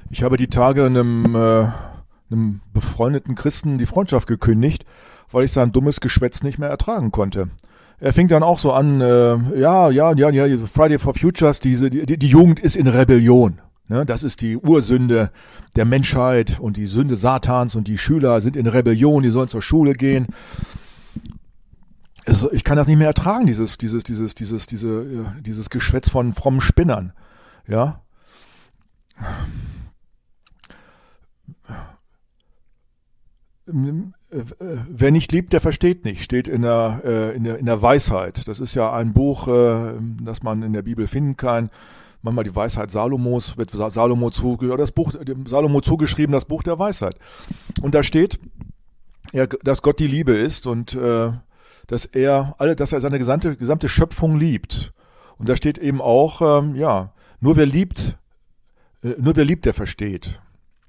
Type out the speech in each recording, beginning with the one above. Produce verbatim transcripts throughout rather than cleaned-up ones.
Ich habe die Tage einem, äh, einem befreundeten Christen die Freundschaft gekündigt, weil ich sein dummes Geschwätz nicht mehr ertragen konnte. Er fing dann auch so an, äh, ja, ja, ja, ja, Friday for Futures, diese, die, die Jugend ist in Rebellion. Ne, das ist die Ursünde der Menschheit und die Sünde Satans und die Schüler sind in Rebellion, die sollen zur Schule gehen. Also ich kann das nicht mehr ertragen, dieses, dieses, dieses, dieses, diese, dieses Geschwätz von frommen Spinnern. Ja. Wer nicht liebt, der versteht nicht, steht in der, äh, in der, in der Weisheit. Das ist ja ein Buch, äh, das man in der Bibel finden kann. Manchmal die Weisheit Salomos, wird Salomo, zu, das Buch, dem Salomo zugeschrieben, das Buch der Weisheit. Und da steht, ja, dass Gott die Liebe ist und äh, dass er alle, dass er seine gesamte, gesamte Schöpfung liebt. Und da steht eben auch, ähm, ja, nur wer liebt, äh, nur wer liebt, der versteht.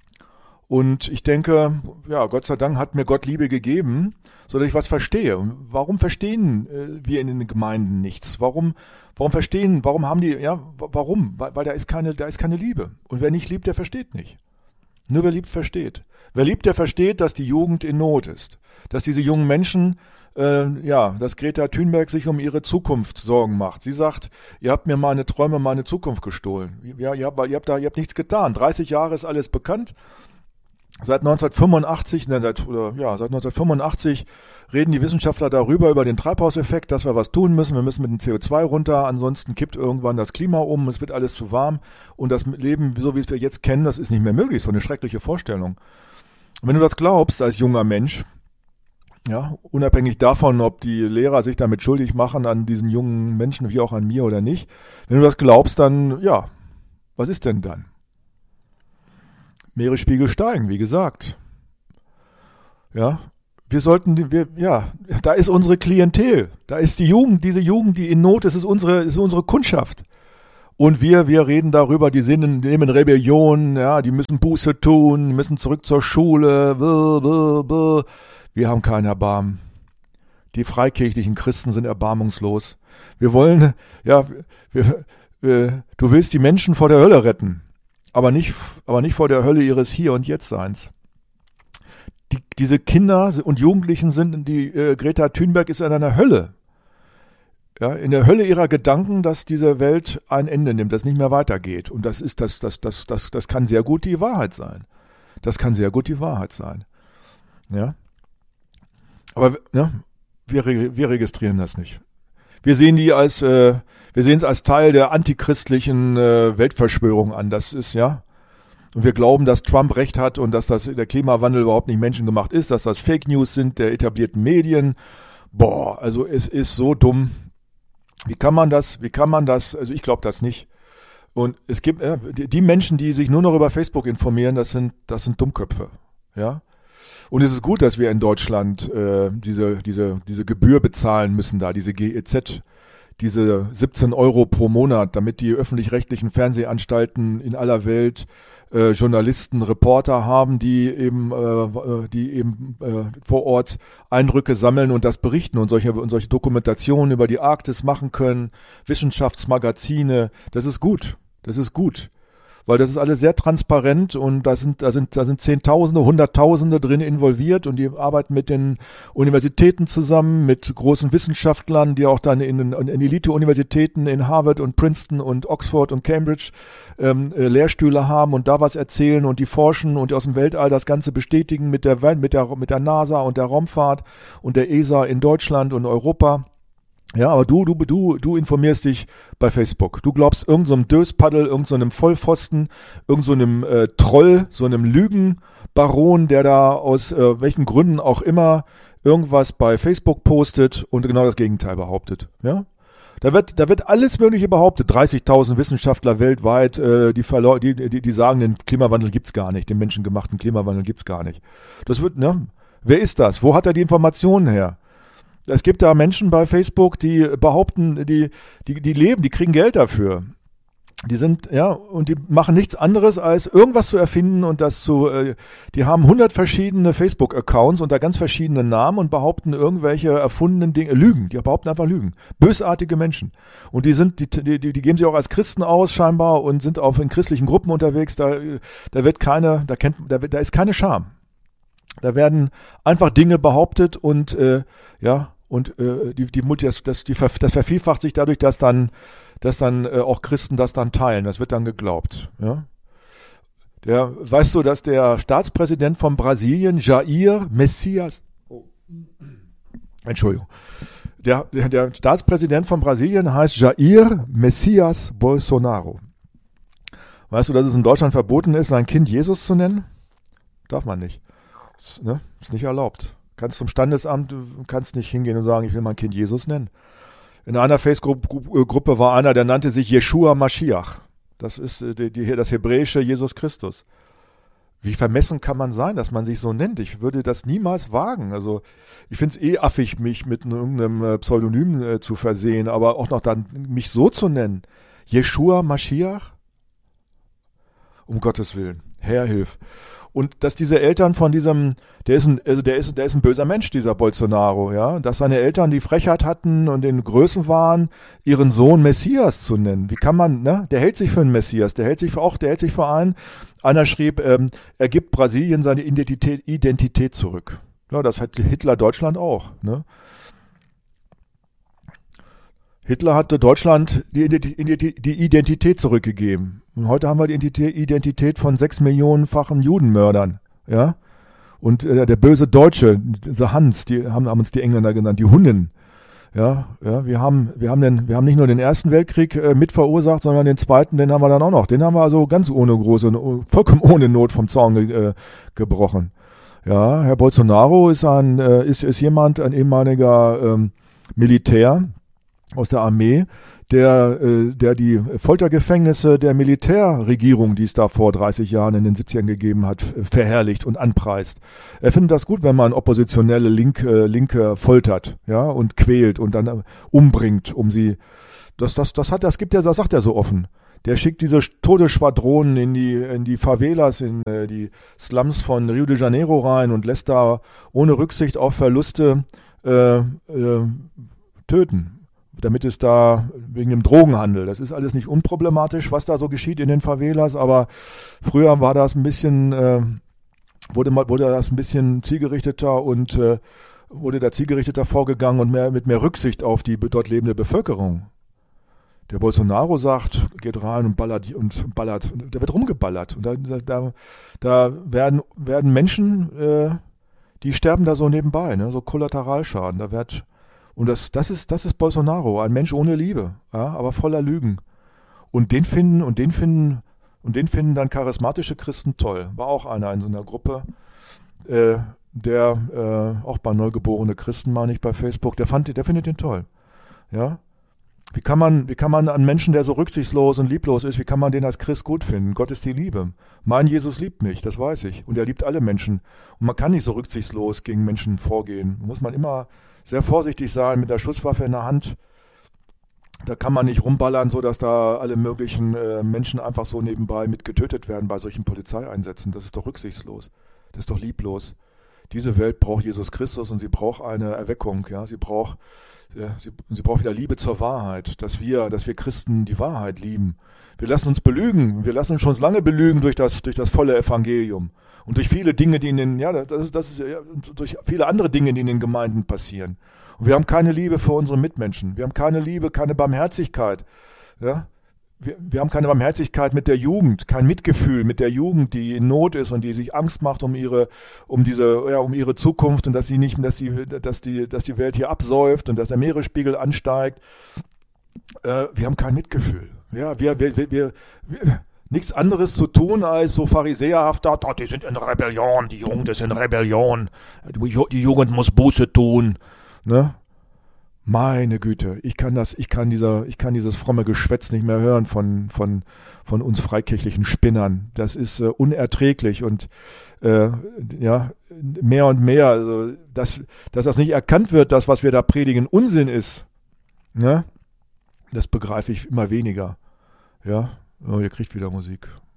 Und ich denke, ja, Gott sei Dank hat mir Gott Liebe gegeben, so dass ich was verstehe. Und warum verstehen äh, wir in den Gemeinden nichts? Warum, warum verstehen, warum haben die, ja, warum? Weil, weil da ist keine, da ist keine Liebe. Und wer nicht liebt, der versteht nicht. Nur wer liebt, versteht. Wer liebt, der versteht, dass die Jugend in Not ist. Dass diese jungen Menschen, äh, ja, dass Greta Thunberg sich um ihre Zukunft Sorgen macht. Sie sagt, ihr habt mir meine Träume, meine Zukunft gestohlen. Ja, ihr habt, ihr habt da, ihr habt nichts getan. dreißig Jahre ist alles bekannt. Seit neunzehnhundertfünfundachtzig, ne, seit, oder, ja, seit neunzehnhundertfünfundachtzig reden die Wissenschaftler darüber, über den Treibhauseffekt, dass wir was tun müssen. Wir müssen mit dem C O zwei runter, ansonsten kippt irgendwann das Klima um, es wird alles zu warm und das Leben, so wie es wir jetzt kennen, das ist nicht mehr möglich. So eine schreckliche Vorstellung. Und wenn du das glaubst als junger Mensch, ja, unabhängig davon, ob die Lehrer sich damit schuldig machen an diesen jungen Menschen, wie auch an mir oder nicht, wenn du das glaubst, dann, ja, was ist denn dann? Meeresspiegel steigen, wie gesagt. Ja, wir sollten, wir, ja, da ist unsere Klientel, da ist die Jugend, diese Jugend, die in Not ist, ist unsere, ist unsere Kundschaft. Und wir, wir reden darüber, die sind in, in Rebellion, ja, die müssen Buße tun, müssen zurück zur Schule, blah, blah, blah. Wir haben kein Erbarmen. Die freikirchlichen Christen sind erbarmungslos. Wir wollen, ja, wir, wir, du willst die Menschen vor der Hölle retten. Aber nicht, aber nicht vor der Hölle ihres Hier- und Jetzt-Seins. Die, diese Kinder und Jugendlichen sind, die äh, Greta Thunberg ist in einer Hölle. Ja, in der Hölle ihrer Gedanken, dass diese Welt ein Ende nimmt, dass nicht mehr weitergeht. Und das ist, das, das, das, das, das kann sehr gut die Wahrheit sein. Das kann sehr gut die Wahrheit sein. Ja. Aber ja, wir, wir registrieren das nicht. Wir sehen die als, äh, wir sehen es als Teil der antichristlichen äh, Weltverschwörung an. Das ist, ja. Und wir glauben, dass Trump recht hat und dass das, der Klimawandel überhaupt nicht menschengemacht ist, dass das Fake News sind der etablierten Medien. Boah, also es ist so dumm. Wie kann man das, wie kann man das, also ich glaube das nicht. Und es gibt, äh, die, die Menschen, die sich nur noch über Facebook informieren, das sind, das sind Dummköpfe, ja. Und es ist gut, dass wir in Deutschland äh, diese, diese, diese Gebühr bezahlen müssen da, diese G E Z, diese siebzehn Euro pro Monat, damit die öffentlich-rechtlichen Fernsehanstalten in aller Welt äh, Journalisten, Reporter haben, die eben, äh, die eben äh, vor Ort Eindrücke sammeln und das berichten und solche, und solche Dokumentationen über die Arktis machen können, Wissenschaftsmagazine. Das ist gut, das ist gut. Weil das ist alles sehr transparent und da sind, da sind, da sind Zehntausende, Hunderttausende drin involviert und die arbeiten mit den Universitäten zusammen, mit großen Wissenschaftlern, die auch dann in, in Elite-Universitäten in Harvard und Princeton und Oxford und Cambridge ähm, äh, Lehrstühle haben und da was erzählen und die forschen und aus dem Weltall das Ganze bestätigen mit der, mit der, mit der NASA und der Raumfahrt und der E S A in Deutschland und Europa. Ja, aber du, du, du, du informierst dich bei Facebook. Du glaubst irgendeinem so Döspaddel, irgendeinem so Vollpfosten, irgendeinem so äh, Troll, so einem Lügenbaron, der da aus äh, welchen Gründen auch immer irgendwas bei Facebook postet und genau das Gegenteil behauptet. Ja, da wird, da wird alles Mögliche behauptet. dreißigtausend Wissenschaftler weltweit, äh, die, verlo- die, die, die sagen, den Klimawandel gibt's gar nicht, den menschengemachten Klimawandel gibt's gar nicht. Das wird, ne? Wer ist das? Wo hat er die Informationen her? Es gibt da Menschen bei Facebook, die behaupten, die, die, die leben, die kriegen Geld dafür. Die sind, ja, und die machen nichts anderes, als irgendwas zu erfinden und das zu, äh, die haben hundert verschiedene Facebook-Accounts unter ganz verschiedenen Namen und behaupten irgendwelche erfundenen Dinge, Lügen, die behaupten einfach Lügen. Bösartige Menschen. Und die sind, die, die, die geben sich auch als Christen aus scheinbar und sind auch in christlichen Gruppen unterwegs, da, da wird keine, da kennt, da, da ist keine Scham. Da werden einfach Dinge behauptet und, äh, ja, und äh, die, die, Multi, das, das, die, das vervielfacht sich dadurch, dass dann dass dann äh, auch Christen das dann teilen. Das wird dann geglaubt. Ja? Der, weißt du, dass der Staatspräsident von Brasilien, Jair Messias, oh. Entschuldigung, der, der, der Staatspräsident von Brasilien heißt Jair Messias Bolsonaro. Weißt du, dass es in Deutschland verboten ist, sein Kind Jesus zu nennen? Darf man nicht. Ist, ne? Ist nicht erlaubt. Kannst zum Standesamt, kannst nicht hingehen und sagen, ich will mein Kind Jesus nennen. In einer Facebook-Gruppe war einer, der nannte sich Jeshua Mashiach. Das ist die, die, das hebräische Jesus Christus. Wie vermessen kann man sein, dass man sich so nennt? Ich würde das niemals wagen. Also ich finde es eh affig, mich mit irgendeinem Pseudonym äh, zu versehen, aber auch noch dann mich so zu nennen. Jeshua Mashiach? Um Gottes Willen. Herr, hilf. Und dass diese Eltern von diesem, der ist ein, also der ist, der ist ein böser Mensch, dieser Bolsonaro, ja, dass seine Eltern die Frechheit hatten und in Größen waren, ihren Sohn Messias zu nennen. Wie kann man, ne? Der hält sich für einen Messias, der hält sich für auch, der hält sich für einen. Einer schrieb, ähm, er gibt Brasilien seine Identität, Identität zurück. Ja, das hat Hitler Deutschland auch, ne? Hitler hatte Deutschland die Identität zurückgegeben. Und heute haben wir die Identität von sechs Millionenfachen Judenmördern. Ja? Und äh, der böse Deutsche, dieser Hans, die haben, haben uns die Engländer genannt, die Hunnen. Ja, ja, wir haben, wir haben den, wir haben nicht nur den Ersten Weltkrieg äh, mit verursacht, sondern den Zweiten, den haben wir dann auch noch. Den haben wir also ganz ohne große, vollkommen ohne Not vom Zaun ge, äh, gebrochen. Ja, Herr Bolsonaro ist ein, äh, ist, ist jemand, ein ehemaliger ähm, Militär aus der Armee, der, äh, der die Foltergefängnisse der Militärregierung, die es da vor dreißig Jahren in den siebzigern gegeben hat, verherrlicht und anpreist. Er findet das gut, wenn man oppositionelle Linke, Linke foltert, ja, und quält und dann äh, umbringt, um sie, das, das, das hat, das gibt er, das sagt er so offen. Der schickt diese Todesschwadronen in die, in die Favelas, in äh, die Slums von Rio de Janeiro rein und lässt da ohne Rücksicht auf Verluste äh, äh, töten. Damit es da wegen dem Drogenhandel, das ist alles nicht unproblematisch, was da so geschieht in den Favelas, aber früher war das ein bisschen, äh, wurde, wurde das ein bisschen zielgerichteter und äh, wurde da zielgerichteter vorgegangen und mehr, mit mehr Rücksicht auf die dort lebende Bevölkerung. Der Bolsonaro sagt, geht rein und ballert und ballert, da wird rumgeballert und da, da, da werden, werden Menschen, äh, die sterben da so nebenbei, ne, so Kollateralschaden, da wird. Und das, das ist, das ist Bolsonaro, ein Mensch ohne Liebe, ja, aber voller Lügen. Und den finden, und den finden, und den finden dann charismatische Christen toll. War auch einer in so einer Gruppe, äh, der, äh, auch bei Neugeborene Christen, meine ich, bei Facebook, der fand, der findet den toll. Ja. Wie kann man, wie kann man einen Menschen, der so rücksichtslos und lieblos ist, wie kann man den als Christ gut finden? Gott ist die Liebe. Mein Jesus liebt mich, das weiß ich. Und er liebt alle Menschen. Und man kann nicht so rücksichtslos gegen Menschen vorgehen. Da muss man immer sehr vorsichtig sein mit der Schusswaffe in der Hand. Da kann man nicht rumballern, so dass da alle möglichen äh, Menschen einfach so nebenbei mit getötet werden bei solchen Polizeieinsätzen. Das ist doch rücksichtslos. Das ist doch lieblos. Diese Welt braucht Jesus Christus und sie braucht eine Erweckung. Ja, sie braucht, ja, sie, sie braucht wieder Liebe zur Wahrheit, dass wir, dass wir Christen die Wahrheit lieben. Wir lassen uns belügen. Wir lassen uns schon lange belügen durch das, durch das volle Evangelium. Und durch viele Dinge, die in den, ja, das ist, das ist, ja, durch viele andere Dinge, die in den Gemeinden passieren. Und wir haben keine Liebe für unsere Mitmenschen. Wir haben keine Liebe, keine Barmherzigkeit. Ja? Wir, wir haben keine Barmherzigkeit mit der Jugend, kein Mitgefühl mit der Jugend, die in Not ist und die sich Angst macht um ihre, um diese, ja, um ihre Zukunft und dass sie nicht, dass die, dass die, dass die Welt hier absäuft und dass der Meeresspiegel ansteigt. Äh, wir haben kein Mitgefühl. Ja, wir, wir, wir, wir, wir nichts anderes zu tun, als so pharisäerhaft da, die sind in Rebellion, die Jugend ist in Rebellion, die Jugend muss Buße tun. Ne? Meine Güte, ich kann das, ich kann dieser, ich kann dieses fromme Geschwätz nicht mehr hören von, von, von uns freikirchlichen Spinnern. Das ist äh, unerträglich und äh, ja, mehr und mehr, also, dass, dass das nicht erkannt wird, das, was wir da predigen, Unsinn ist. Ne? Das begreife ich immer weniger. Ja. Oh, ihr kriegt wieder Musik.